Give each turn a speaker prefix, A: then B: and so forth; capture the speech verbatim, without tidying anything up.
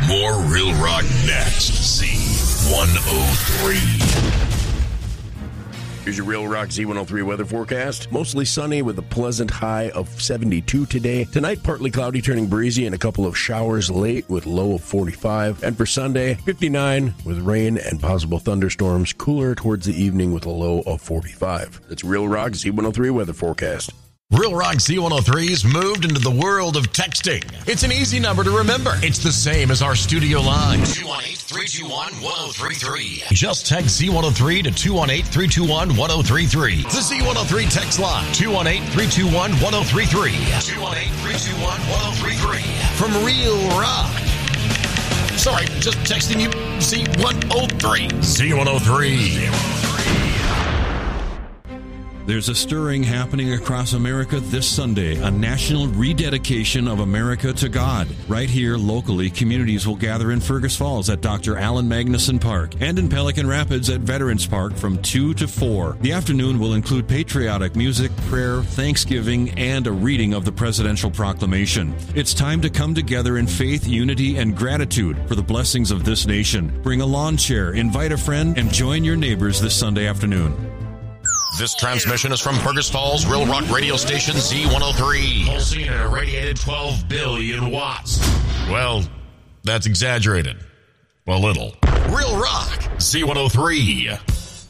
A: More Real Rock next. Z one oh three. Here's your Real Rock Z one oh three weather forecast. Mostly sunny with a pleasant high of seventy-two today. Tonight, partly cloudy, turning breezy, and a couple of showers late with low of forty-five. And for Sunday, fifty-nine with rain and possible thunderstorms. Cooler towards the evening with a low of forty-five. That's Real Rock Z one oh three weather forecast.
B: Real Rock Z one oh three's moved into the world of texting. It's an easy number to remember. It's the same as our studio line. two one eight, three two one, one oh three three. Just text Z one oh three to two one eight, three two one, one oh three three. The Z one oh three text line. two one eight, three two one, one oh three three. two one eight, three two one, one oh three three. From Real Rock. Sorry, just texting you Z one oh three. Z one oh three.
C: There's a stirring happening across America this Sunday, a national rededication of America to God. Right here, locally, communities will gather in Fergus Falls at Doctor Allen Magnuson Park and in Pelican Rapids at Veterans Park from two to four. The afternoon will include patriotic music, prayer, thanksgiving, and a reading of the presidential proclamation. It's time to come together in faith, unity, and gratitude for the blessings of this nation. Bring a lawn chair, invite a friend, and join your neighbors this Sunday afternoon.
B: This transmission is from Fergus Falls, Real Rock radio station Z one oh three.
A: Pulsing at a radiated twelve billion watts.
B: Well, that's exaggerated. A little. Real Rock Z one oh three.